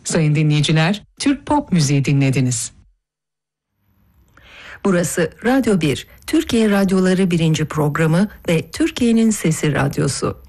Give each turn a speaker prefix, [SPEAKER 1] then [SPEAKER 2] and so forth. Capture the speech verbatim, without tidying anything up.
[SPEAKER 1] Sayın dinleyiciler, Türk pop müziği dinlediniz.
[SPEAKER 2] Burası Radyo bir, Türkiye Radyoları birinci programı ve Türkiye'nin Sesi Radyosu.